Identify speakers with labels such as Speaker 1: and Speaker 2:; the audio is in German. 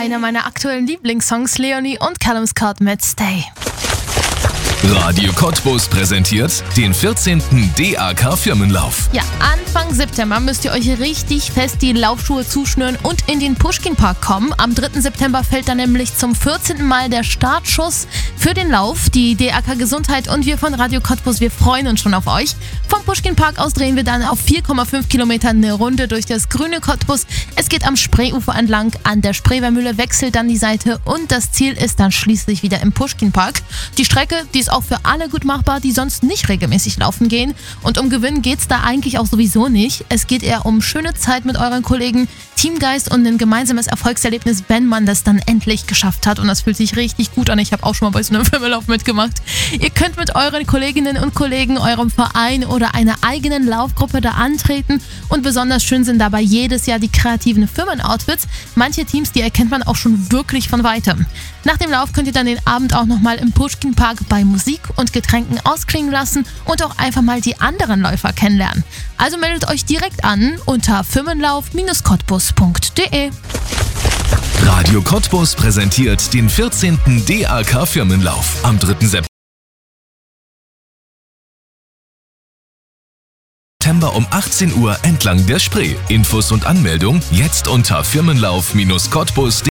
Speaker 1: einer meiner aktuellen Lieblingssongs, Leonie und Callum Scott mit Stay.
Speaker 2: Radio Cottbus präsentiert den 14. DAK Firmenlauf.
Speaker 1: Ja, Anfang September müsst ihr euch richtig fest die Laufschuhe zuschnüren und in den Puschkin-Park kommen. Am 3. September fällt dann nämlich zum 14. Mal der Startschuss für den Lauf. Die DAK Gesundheit und wir von Radio Cottbus, wir freuen uns schon auf euch. Vom Puschkin-Park aus drehen wir dann auf 4,5 Kilometern eine Runde durch das grüne Cottbus. Es geht am Spreeufer entlang, an der Spreewärmühle wechselt dann die Seite und das Ziel ist dann schließlich wieder im Puschkin-Park. Die Strecke, die ist auch für alle gut machbar, die sonst nicht regelmäßig laufen gehen. Und um Gewinn geht's da eigentlich auch sowieso nicht. Es geht eher um schöne Zeit mit euren Kollegen, Teamgeist und ein gemeinsames Erfolgserlebnis, wenn man das dann endlich geschafft hat. Und das fühlt sich richtig gut an. Ich habe auch schon mal bei so einem Firmenlauf mitgemacht. Ihr könnt mit euren Kolleginnen und Kollegen, eurem Verein oder einer eigenen Laufgruppe da antreten. Und besonders schön sind dabei jedes Jahr die kreativen Firmenoutfits. Manche Teams, die erkennt man auch schon wirklich von weitem. Nach dem Lauf könnt ihr dann den Abend auch nochmal im Puschkin-Park bei Musik und Getränken ausklingen lassen und auch einfach mal die anderen Läufer kennenlernen. Also meldet euch direkt an unter firmenlauf-cottbus.de.
Speaker 2: Radio Cottbus präsentiert den 14. DAK Firmenlauf am 3. September um 18 Uhr entlang der Spree. Infos und Anmeldung jetzt unter firmenlauf-cottbus.de.